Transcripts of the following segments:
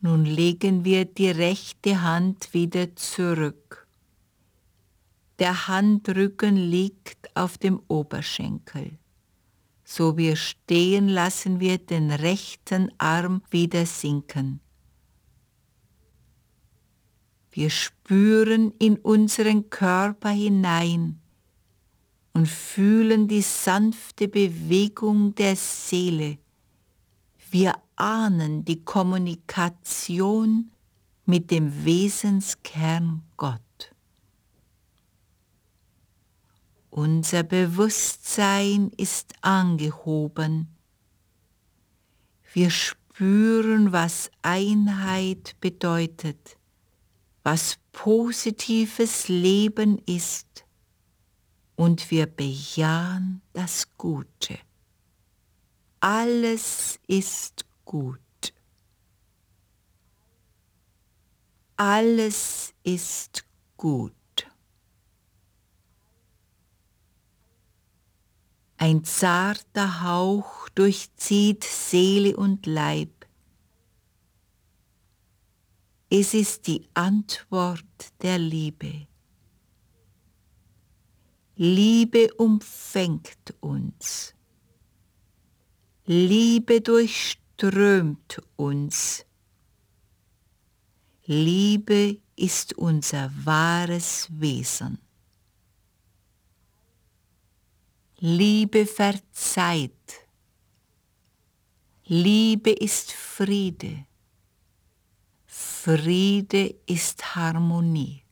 Nun legen wir die rechte Hand wieder zurück. Der Handrücken liegt auf dem Oberschenkel. So wir stehen, lassen wir den rechten Arm wieder sinken. Wir spüren in unseren Körper hinein und fühlen die sanfte Bewegung der Seele. Wir ahnen die Kommunikation mit dem Wesenskern Gott. Unser Bewusstsein ist angehoben. Wir spüren, was Einheit bedeutet, was positives Leben ist, und wir bejahen das Gute. Alles ist gut. Alles ist gut. Ein zarter Hauch durchzieht Seele und Leib. Es ist die Antwort der Liebe. Liebe umfängt uns. Liebe durchströmt uns. Liebe ist unser wahres Wesen. Liebe verzeiht. Liebe ist Friede. Friede ist Harmonie.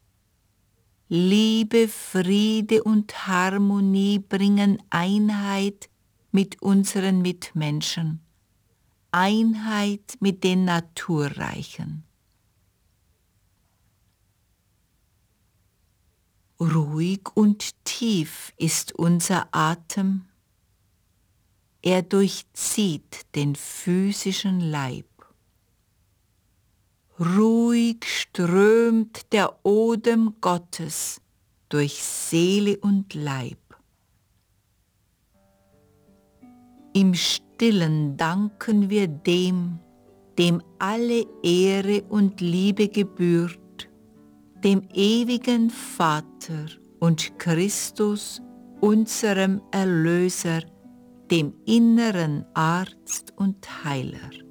Liebe, Friede und Harmonie bringen Einheit mit unseren Mitmenschen, Einheit mit den Naturreichen. Ruhig und tief ist unser Atem, er durchzieht den physischen Leib. Ruhig strömt der Odem Gottes durch Seele und Leib. Im Stillen danken wir dem alle Ehre und Liebe gebührt, dem ewigen Vater und Christus, unserem Erlöser, dem inneren Arzt und Heiler.